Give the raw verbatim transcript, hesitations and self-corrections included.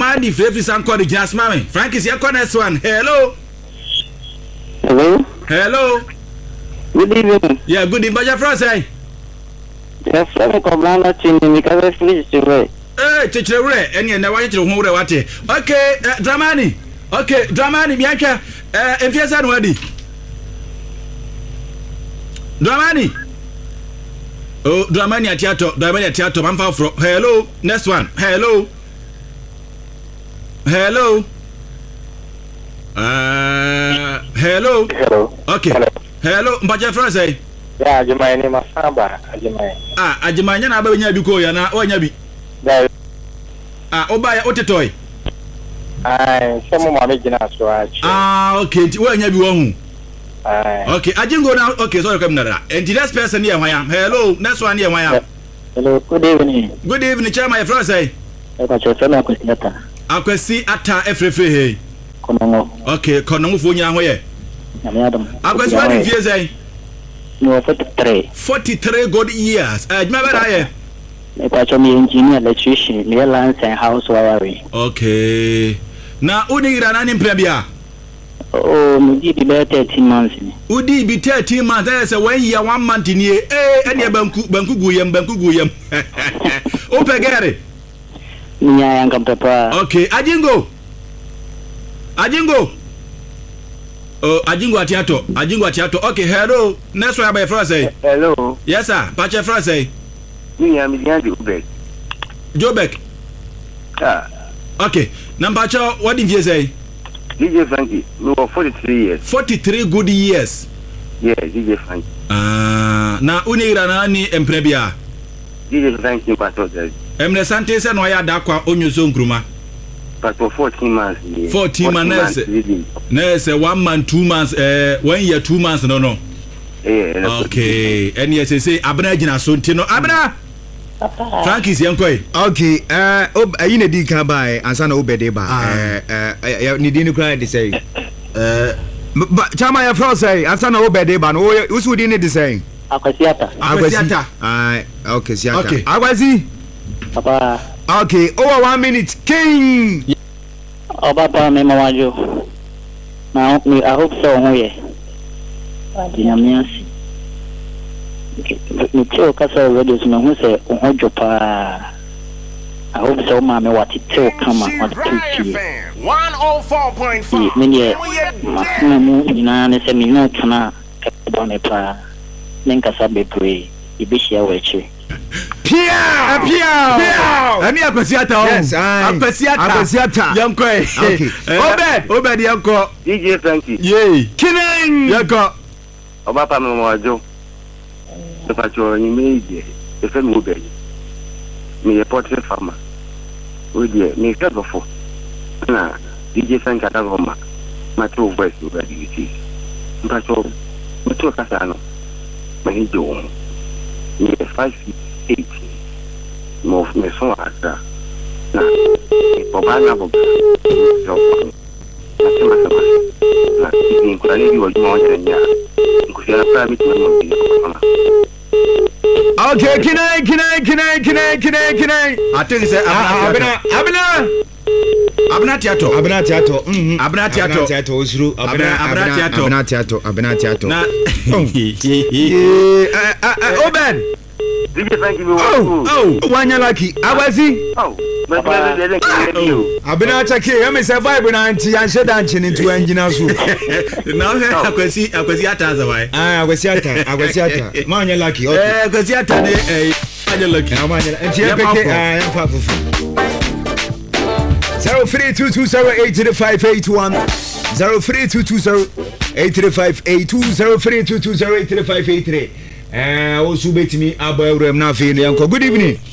Dramani Free Sanko the Jas Mami. Frank is your next one. Hello. Hello. Hello. Good evening. Yeah, good evening. Your friend say. Yes, I'm Koblana Chini because I finished today. Eh, Chichire, and you know what you want to watch. Okay, Dramani. Okay, Dramani, Bianca. Eh, if you're not ready. Dramani. Oh, Dramani at Tiato, Dramani at Tiato, I'm far from. Hello, next one. Hello. Hello. Uh, hello. Hello. Okay. Hello. Hello, but your friend say. Yeah, Ajimai name is Samba. Ajimai. Ah, Ajimai, na abe nyabi ko ya na o nyabi. That. Ah, oba ya otetoy. Ah, some mama gina so achi. Ah, okay. Ti wo nyabi wo hu. Ah. Okay, Ajingo na okay, sorry come na. And the next person here why am. Hello, next one here why am. Hello, good evening. Good evening, chairman. Your friend say. I got your son Akwesiata. Akwesi ata efrefe he. Konongo. Okay, konongo fo nya ho ye. Na me adam. Akwesi what if you say? No, forty-three. forty-three good years. Eh, jma ba here. I got your engineer, electrician, me lands and house wiring. Okay. Na uni ira na ni mpre bia. Oh, me did be thirteen months. Udi be thirteen months. That is one year, one month in here. Eh, any banku banku guyam banku guyam. Ope gere. Nya yanga papa. Okay, Ajingo. Ajingo. Oh, Ajingo atiato. Ajingo atiato. Okay, hello. Next one by friend say. Hello. Yes sir. Pache friend say. Me am Diandi Ubek. Jobek. Ah. Okay. Number cho what did you say? D J Frankie, we were forty-three years. forty-three good years. Yeah, D J Frankie. Ah, na uni ira na ni emprebia. D J Frankie pastor there. Emre Sante se no ya da kwa onyoso nkruma. But for fourteen months. Yeah. fourteen months. Nurse one month, two months, uh one year, two months no no. Yeah. Okay. And yes say abna gina so ntino. Abna. Frankie is yankoi. Okay, uh ob ayine di ka bai ansa na obede ba. Eh eh ni di ni kra dey say. Eh chama ya fro say ansa na obede ba no usu di ni dey say. Akwesiata. Akwesiata. Ah, okay, siata. Okay. Akwesi. Papa. Okay, over one minute. King. Oba pa me mawajo. Na me I hope so ho ye. Adiamiasi. Me tell kasa radio so me hu say ohojo pa. I hope so ma me what it tell come on two one oh four point five. Me ne ma mu ina ne se me no kana ba me pa. Nenka sa bebre. Ibishia wechi. Pia! Pia! Ani Akwesiata o. Yes, Akwesiata. Akwesiata. Yanko. Okay. Obed, Obed yanko. D J Frankie. Yey. Kinen. Yanko. Oba pa me mawajo. The patrol ni me dey. The film Obed. Me a portrait farmer. We dey me get before. Na D J Frankie ata goma. Ma to voice Obed you see. Patrol. Me to kasa no. Me do. Me five eight. Mo me so asa. Na oba na bo. Jo. Na tema sama. Na ni ko ani biwo mo nya nya. Ko sia pra mi to mo bi ko. Okay, kinai kinai kinai kinai kinai kinai. I think say Abna Abna Abna Tiato. Abna Tiato. Mhm. Abna Tiato. Abna Tiato osuru. Abna Abna Tiato. Abna Tiato. Abna Tiato. Na. Eh Obed. D J Frankie me Oh, oh, wanya lucky. Abazi. Oh, but the the the Abina chake, e me say vibe na anti an sheda anchi into engineer so. Now Akwesi Akwesiata azawai. Ah, Akwesiata, Akwesiata. Manya lucky. Okay. Eh, Akwesiata ne eh anya lucky. Na manya. Anti e peke ah, em fa fufu. zero three two two zero eight three five eight one zero three two two zero eight three five eight two zero three two two zero eight three five eight three. Eh, osu betimi abo ewrem na fe no yanko. Good evening.